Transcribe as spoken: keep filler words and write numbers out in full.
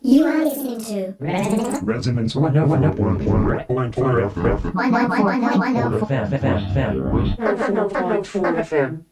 You are listening to Resonance Resonance one oh one point four F M. one oh four point one F M.